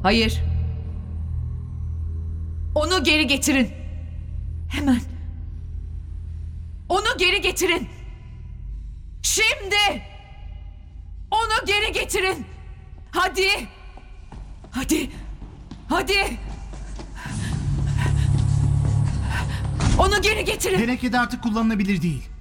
Hayır. Onu geri getirin. Hemen. Onu geri getirin. Şimdi. Onu geri getirin. Hadi. Hadi. Hadi. Onu geri getirin. Teneke de artık kullanılabilir değil.